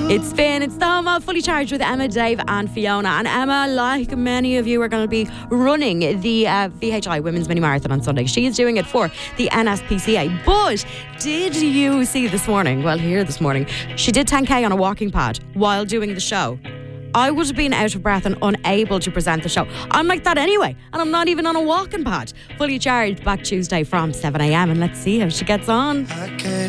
It's Finn, it's the home of Fully Charged with Emma, Dave and Fiona. And Emma, like many of you, are going to be running the VHI Women's Mini Marathon on Sunday. She is doing it for the NSPCA. But did you see this morning, this morning, she did 10k on a walking pad while doing the show. I would have been out of breath and unable to present the show. I'm like that anyway, and I'm not even on a walking pad. Fully Charged back Tuesday from 7am, and let's see how she gets on.